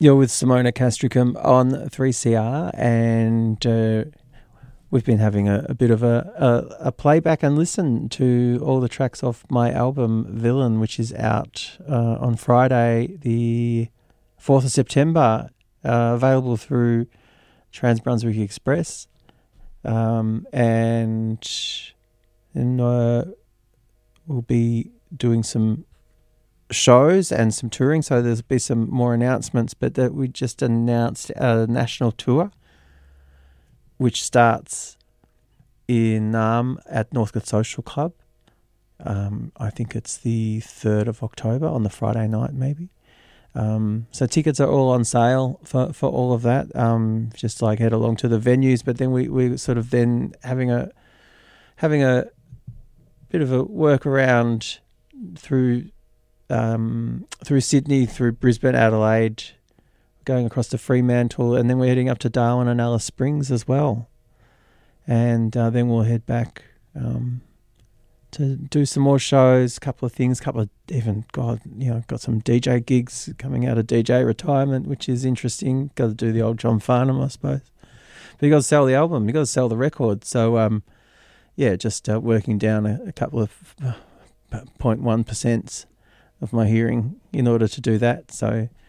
You're with Simona Castricum on 3CR, and we've been having a bit of a playback and listen to all the tracks off my album Villain, which is out on Friday, the 4th of September, available through Trans Brunswick Express. And we'll be doing some shows and some touring, so there'll be some more announcements, but that we just announced a national tour which starts in Naarm at Northcote Social Club. I think it's the 3rd of October on the Friday night maybe. So tickets are all on sale for all of that. Just like head along to the venues, but then we sort of then having a bit of a work around through Sydney, through Brisbane, Adelaide, going across to Fremantle, and then we're heading up to Darwin and Alice Springs as well. And then we'll head back to do some more shows, got some DJ gigs coming out of DJ retirement, which is interesting. Got to do the old John Farnham, I suppose. But you got to sell the album, you got to sell the record. So, just working down a couple of 0.1% of my hearing in order to do that. So